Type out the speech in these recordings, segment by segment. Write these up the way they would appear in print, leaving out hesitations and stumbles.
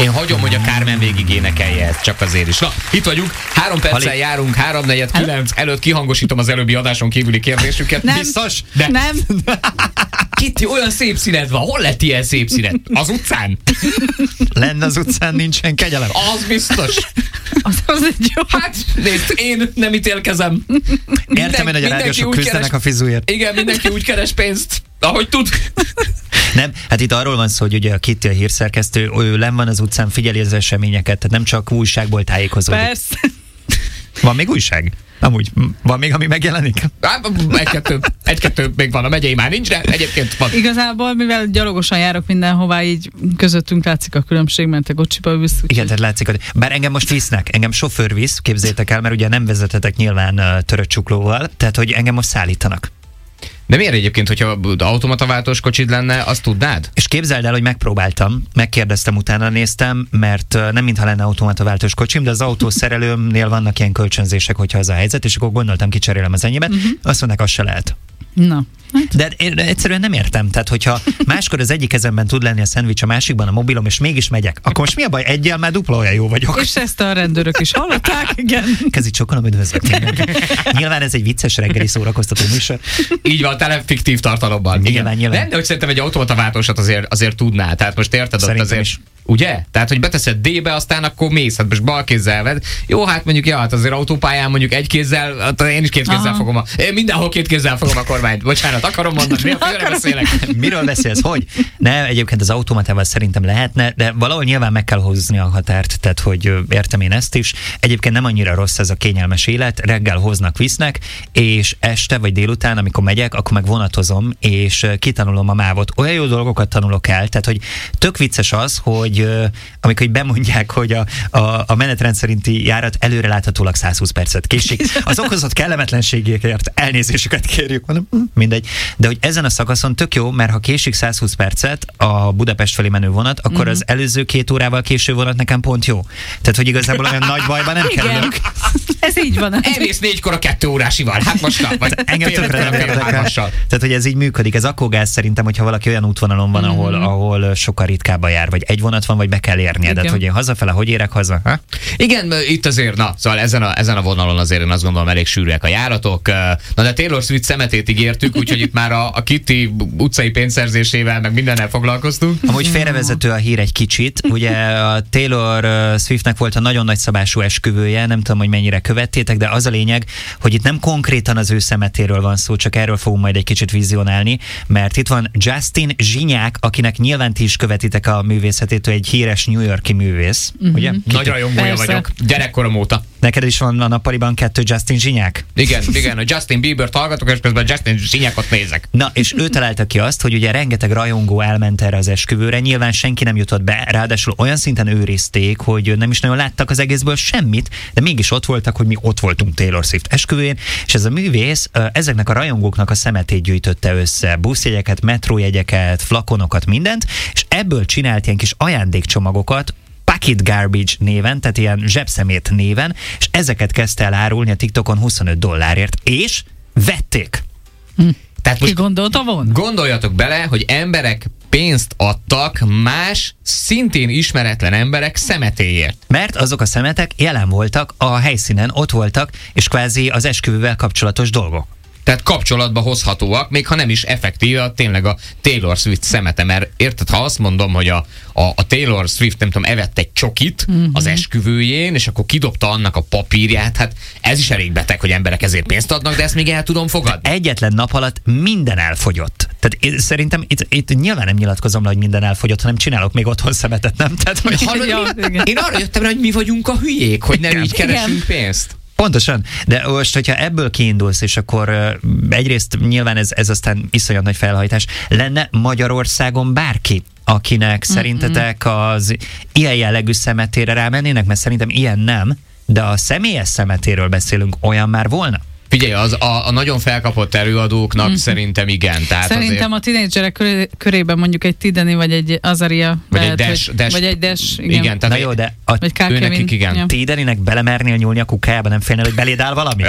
Én hagyom, hogy a Carmen végig énekelje ezt, csak azért is. Na, itt vagyunk, 3 perccel járunk, 3:49 előtt kihangosítom az előbbi adáson kívüli kérdésüket. Nem. Biztos? De. Nem. Kitty, olyan szép színed van. Hol lett ilyen szép színed? Az utcán? Lenne az utcán nincsen kegyelem. Az biztos. Az egy jó. Hát, nézd, én nem ítélkezem. Értem én, hogy a rádiósok küzdenek a fizuért. Igen, mindenki úgy keres pénzt, ahogy tud. Nem, hát itt arról van szó, hogy ugye a Kitty, a hírszerkesztő, ő lenn van az utcán, figyeli az eseményeket, tehát nem csak újságból tájékozódik. Persze. Van még újság? Amúgy van még, ami megjelenik? Egy-kettő még van, a megyei már nincs, de egyébként van. Igazából, mivel gyalogosan járok mindenhová, így közöttünk látszik a különbség, mert te kocsiba ülsz. Igen, tehát látszik, hogy bár engem most visznek, engem sofőr visz, képzétek el, mert ugye nem vezethetek nyilván törött csuklóval, tehát hogy engem most szállítanak. De miért egyébként, hogyha automataváltós kocsid lenne, azt tudnád? És képzeld el, hogy megpróbáltam, megkérdeztem, utána néztem, mert nem mintha lenne automataváltós kocsim, de az autószerelőmnél vannak ilyen kölcsönzések, hogyha az a helyzet, és akkor gondoltam, kicserélem az enyémet, azt mondják, az se lehet. Na. De én egyszerűen nem értem, tehát hogyha máskor az egyik kezemben tud lenni a szendvics, a másikban a mobilom, és mégis megyek, akkor most mi a baj? Egyel már dupla olyan jó vagyok. És ezt a rendőrök is hallották, igen. Kezit sokan, üdvözlök mindenki. Nyilván ez egy vicces reggeli szórakoztató műsor. Így van, tele fiktív tartalomban. Nyilván. Nem, de hogy szerintem egy automataváltósat azért tudná. Tehát most érted, ott azért is. Ugye? Tehát, hogy beteszed D-be, aztán akkor mész, hát most bal kézzel ved. Jó, hát mondjuk, ja, hát azért autópályán mondjuk egy kézzel, hát én is 2 kézzel fogom én mindenhol 2 kézzel fogom a kormányt. Bocsánat, akarom mondani, miért beszélek? Miről beszélsz? Hogy? Ne, egyébként az automatával szerintem lehetne, de valahol nyilván meg kell hozni a határt, tehát hogy értem én ezt is. Egyébként nem annyira rossz ez a kényelmes élet, reggel hoznak, visznek, és este vagy délután, amikor megyek, akkor meg vonatozom, és kitanulom a mávot. Olyan jó dolgokat tanulok el, tehát hogy tök vicces az, hogy amikor bemondják, hogy a menetrend szerinti járat előreláthatólag 120 percet késik. Az okozott kellemetlenségekért elnézésüket kérjük, mondom, mindegy. De hogy ezen a szakaszon tök jó, mert ha késik 120 percet a Budapest felé menő vonat, akkor az előző 2 órával késő vonat nekem pont jó. Tehát, hogy igazából olyan nagy bajba nem kerülök. Ez így van. Elmész 4-kor a 2 órásival, hát most vagy engem tökre nem érdekel. Tehát, hogy ez így működik. Ez akkor gáz szerintem, hogyha valaki olyan útvonalon van, ahol sokkal ritkábban jár, vagy egy vonat van, vagy be kell érnie, de hogy én hazafele, hogy érek haza? Ha? Igen, itt azért, szóval ezen a vonalon azért én azt gondolom elég sűrűek a járatok. Na de Taylor Swift szemetét ígértük, úgyhogy itt már a Kitty utcai pénzszerzésével meg mindennel foglalkoztunk. Amúgy félrevezető a hír egy kicsit. Ugye a Taylor Swiftnek volt a nagyon nagy szabású esküvője, nem tudom, hogy mennyire követtétek, de az a lényeg, hogy itt nem konkrétan az ő szemetéről van szó, csak erről fogunk majd egy kicsit vizionálni, mert itt van Justin Zsinyák, akinek nyilván ti is követitek a művészetét, egy híres New York-i művész, ugye? Nagy rajongója vagyok, gyerekkorom óta. Neked is van a nappaliban 2 Justin Zsinyák? Igen, a Justin Bieber-t hallgatok, és közben Justin Zsinyákot nézek. Na, és ő találta ki azt, hogy ugye rengeteg rajongó elment erre az esküvőre, nyilván senki nem jutott be, ráadásul olyan szinten őrizték, hogy nem is nagyon láttak az egészből semmit, de mégis ott voltak, hogy mi ott voltunk Taylor Swift esküvőjén, és ez a művész ezeknek a rajongóknak a szemetét gyűjtötte össze, buszjegyeket, metrójegyeket, flakonokat, mindent, és ebből csinált ilyen kis ajándékcsomagokat, Pocket Garbage néven, tehát ilyen zsebszemét néven, és ezeket kezdte el árulni a TikTokon $25, és vették. Tehát most ki gondolta volna? Gondoljatok bele, hogy emberek pénzt adtak más, szintén ismeretlen emberek szemetéért. Mert azok a szemetek jelen voltak a helyszínen, ott voltak, és kvázi az esküvővel kapcsolatos dolgok. Tehát kapcsolatba hozhatóak, még ha nem is effektív, tényleg a Taylor Swift szemete, mert érted, ha azt mondom, hogy a Taylor Swift, nem tudom, evett egy csokit az esküvőjén, és akkor kidobta annak a papírját, hát ez is elég beteg, hogy emberek ezért pénzt adnak, de ezt még el tudom fogadni. Egyetlen nap alatt minden elfogyott. Tehát én szerintem itt nyilván nem nyilatkozom le, hogy minden elfogyott, hanem csinálok még otthon szemetet, nem? Tehát, hogy én arra jöttem rá, hogy mi vagyunk a hülyék, hogy nem így keresünk pénzt. Pontosan, de most, hogyha ebből kiindulsz, és akkor egyrészt nyilván ez aztán iszonyat nagy felhajtás, lenne Magyarországon bárki, akinek szerintetek az ilyen jellegű szemetére rámennének, mert szerintem ilyen nem, de a személyes szemetéről beszélünk, olyan már volna? Figyelj, a nagyon felkapott előadóknak szerintem igen. Tehát szerintem azért... a tínédzserek körében mondjuk egy Tideni, vagy egy Azaria. Vagy egy Dash. Vagy egy Dash, igen. Na jó, de őnekik igen. Ja. Tideninek belemernél nyúlni a kukájába, nem félnél, hogy beléd áll valami?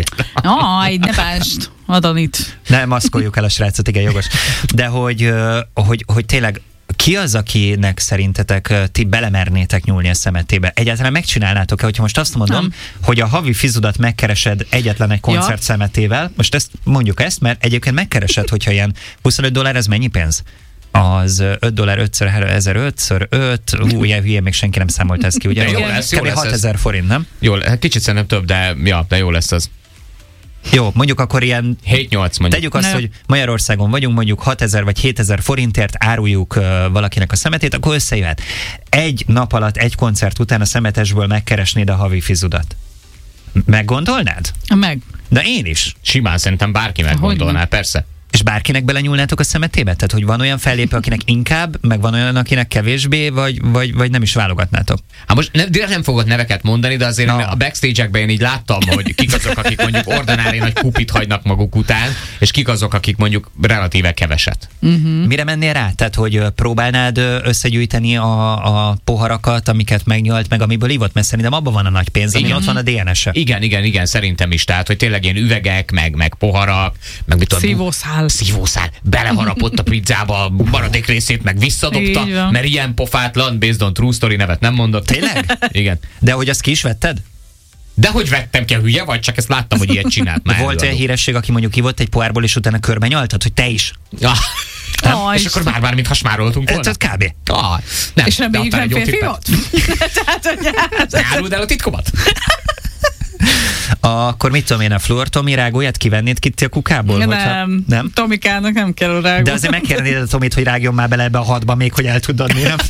Jaj, ne bást, Adanit. Ne maszkoljuk el a srácot, igen, jogos. De hogy tényleg ki az, akinek szerintetek ti belemernétek nyúlni a szemetébe? Egyáltalán megcsinálnátok-e, hogyha most azt mondom, hogy a havi fizudat megkeresed egyetlen egy koncert szemetével, most mondjuk ezt, mert egyébként megkeresed, hogyha ilyen $25, ez mennyi pénz? Az $5 5x3 1500 ilyen hülye, még senki nem számolt ezt ki, ugye? Jó lesz, jó lesz 6000 forint, nem? Jó, kicsit szerintem több, de jó lesz az. Jó, mondjuk akkor ilyen 7-8 mondjuk. Tegyük azt, hogy Magyarországon vagyunk, mondjuk 6000 vagy 7000 forintért áruljuk valakinek a szemetét, akkor összejöhet. Egy nap alatt, egy koncert után a szemetesből megkeresnéd a havi fizudat. Meggondolnád? Meg. De én is. Simán szerintem bárki meggondolná, persze. És bárkinek belenyúlnátok a szemetébe? Tehát, hogy van olyan fellépő, akinek inkább, meg van olyan, akinek kevésbé, vagy nem is válogatnátok? Hát most direkt nem fogok neveket mondani, de azért a backstage-ekben én így láttam, hogy kik azok, akik mondjuk ordinári nagy kupit hagynak maguk után, és kik azok, akik mondjuk relatíve keveset. Mire mennél rá? Tehát, hogy próbálnád összegyűjteni a poharakat, amiket megnyalt, meg amiből ivott, mert szerintem abban van a nagy pénz, ami ott van a DNS-e. Igen, szerintem is. Tehát, hogy tényleg ilyen üvegek, meg poharak, meg mit tudom, szívószál, beleharapott a pizzába, maradék részét meg visszadobta, mert ilyen pofátlan, based on true story, nevet nem mondott. Tényleg? Igen. De hogy azt ki is vetted? De hogy vettem ki, a hülye vagy? Csak ezt láttam, hogy ilyet csinált már. Volt olyan híresség, aki mondjuk ivott egy pohárból, és utána körbe nyaltad, hogy te is? És akkor már mintha smároltunk volna? Tehát kb. Nem, és reméljük nem férfi volt? Áruld el a titkomat? Akkor mit tudom én, a Fluor Tomi rágóját kivennéd ki a kukából? Nem. Tomikának nem kell a rágó. De azért megkérnéd a Tomit, hogy rágjon már bele ebbe a 6-ba még, hogy el tud adni, nem?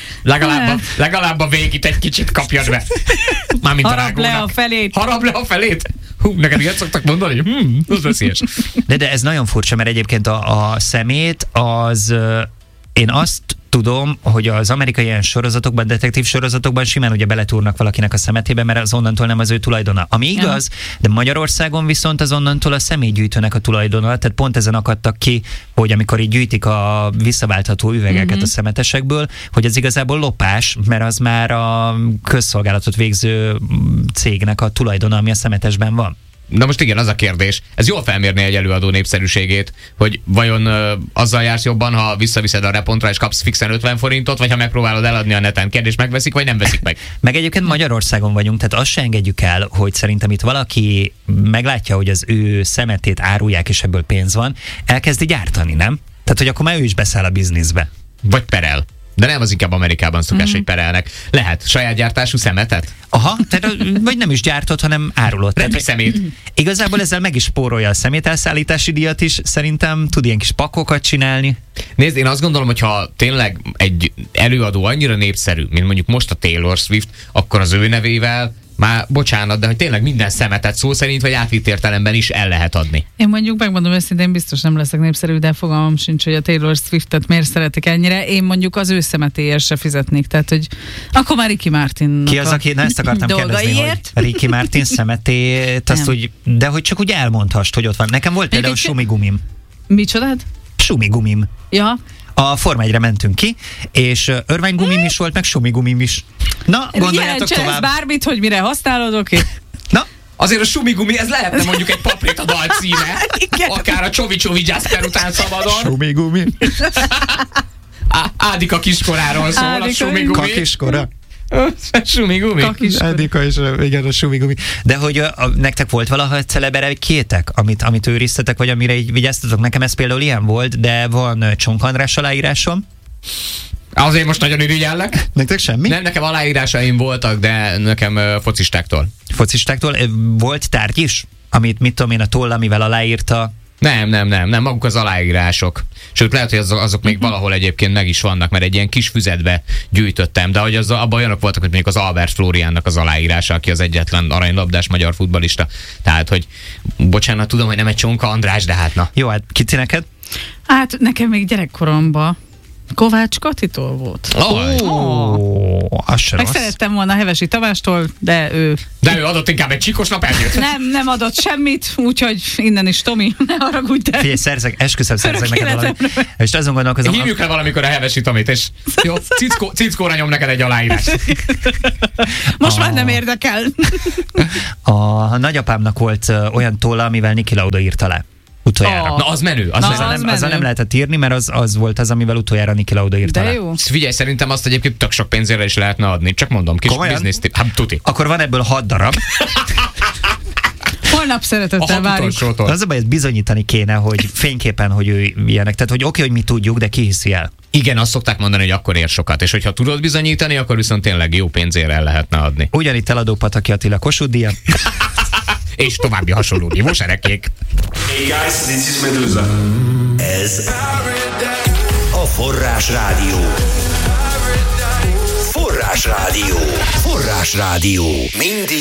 Legalább a végét egy kicsit kapjad be. Mármint harap le a felét. Harap le a felét? Neked ilyet szoktak mondani? Ez veszélyes. De ez nagyon furcsa, mert egyébként a szemét az... Én azt tudom, hogy az amerikai ilyen sorozatokban, detektív sorozatokban simán ugye beletúrnak valakinek a szemetébe, mert az onnantól nem az ő tulajdona. Ami igaz, de Magyarországon viszont az onnantól a személygyűjtőnek a tulajdona, tehát pont ezen akadtak ki, hogy amikor így gyűjtik a visszaváltható üvegeket a szemetesekből, hogy ez igazából lopás, mert az már a közszolgálatot végző cégnek a tulajdona, ami a szemetesben van. Na most igen, az a kérdés. Ez jól felmérné egy előadó népszerűségét, hogy vajon azzal jársz jobban, ha visszaviszed a repontra és kapsz fixen 50 forintot, vagy ha megpróbálod eladni a neten. Kérdés, megveszik, vagy nem veszik meg? Meg egyébként Magyarországon vagyunk, tehát azt se engedjük el, hogy szerintem itt valaki meglátja, hogy az ő szemetét árulják, és ebből pénz van, elkezdi gyártani, nem? Tehát, hogy akkor már ő is beszáll a bizniszbe. Vagy perel. De nem, az inkább Amerikában szokás, hogy perelnek. Lehet saját gyártású szemetet? Aha, tehát, vagy nem is gyártott, hanem árulott. Repi szemét. Igazából ezzel meg is spórolja a szemételszállítási díjat is, szerintem tud ilyen kis pakokat csinálni. Nézd, én azt gondolom, hogy ha tényleg egy előadó annyira népszerű, mint mondjuk most a Taylor Swift, akkor az ő nevével már bocsánat, de hogy tényleg minden szemetet szó szerint, vagy átvitt értelemben is el lehet adni. Én mondjuk megmondom őszintén, biztos nem leszek népszerű, de fogalmam sincs, hogy a Taylor Swiftet miért szeretik ennyire. Én mondjuk az ő szemetéért se fizetnék, tehát hogy akkor már Ricky Martinnak ki az, aki, ezt akartam kérdezni, hogy Ricky Martin szemetét, azt úgy, de hogy csak úgy elmondhast, hogy ott van. Nekem volt például sumigumim. Micsodát? Sumigumim. Ja. A Forma 1-re mentünk ki, és örványgumim is volt, meg sumigumim is. Na, gondoljátok tovább. Bármit, hogy mire használod, oké? Na, azért a sumigumi, ez lehetne mondjuk egy Paprika dal címe. Akár a Csovi Jasper után szabadon. Sumigumi. Ádika kiskoráról szól a sumigumi. Kakiskora. Sumigumi. Ádika is, igen, a sumigumi. De hogy nektek volt valaha celeberekétek, amit őriztetek, vagy amire így vigyáztatok? Nekem ez például ilyen volt, de van Csonk András aláírásom. Azért most nagyon irigyellek. Nektek semmi? Nem, nekem aláírásaim voltak, de nekem focistáktól. Focistáktól? Volt tárgy is? Amit, mit tudom én, a toll, amivel aláírta? Nem, maguk az aláírások. Sőt, lehet, hogy azok még valahol egyébként meg is vannak, mert egy ilyen kis füzetbe gyűjtöttem, de hogy abban olyanok voltak, hogy mondjuk az Albert Flóriánnak az aláírása, aki az egyetlen aranylabdás magyar futballista. Tehát, hogy bocsánat, tudom, hogy nem egy Csonka András, de hát na. Jó, hát Kici neked? Hát nekem még gyerekkoromban Kovács Katitól volt. Meg szerettem volna Hevesi Tamástól, de ő adott inkább egy csíkos napelnyőt. Nem adott semmit, úgyhogy innen is Tomi, ne haragudj, de... Figyelj, esküszöm, szerzek neked valamit. És azon gondolkozom... Hívjuk le valamikor a Hevesi Tomit, és jó, cickóra nyom neked egy aláírást. Most már nem érdekel. A nagyapámnak volt olyan tolla, amivel Niki Lauda írta le. utoljára. Na, az menő. Az Na, menő. Azzal nem lehetett írni, mert az volt az, amivel utoljára Niki Lauda írta De le. jó. Figyelj, szerintem azt egyébként tök sok pénzére is lehetne adni. Csak mondom, kis Komolyan? business tip. Hát tuti. Akkor van ebből 6 darab. Holnap szeretettel várjuk. Az a baj, ezt bizonyítani kéne, hogy fényképen, hogy ő ilyenek. Tehát, hogy oké, hogy mi tudjuk, de ki hiszi el. Igen, azt szokták mondani, hogy akkor ér sokat. És hogyha tudod bizonyítani, akkor viszont tényleg jó pénzére el lehetne adni. Ugyanitt eladó Pataki Attila Kossuth díja. És további hasonló nívós erekék. Hey guys, this is Medusa. Ez a Forrás Rádió. Forrás Rádió. Forrás Rádió. Mindig